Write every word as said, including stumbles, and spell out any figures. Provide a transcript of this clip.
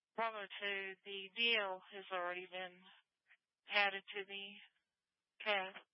Bravo two, the deal has already been added to the cast.